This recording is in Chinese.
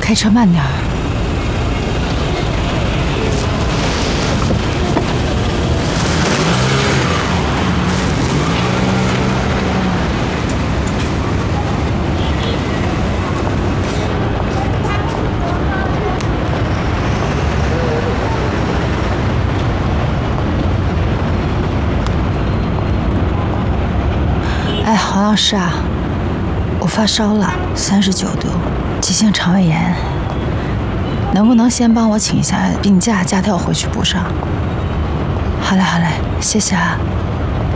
开车慢点儿。哎，黄老师啊，我发烧了，39度，急性肠胃炎，能不能先帮我请一下病假，假条回去补上？好嘞，好嘞，谢谢啊。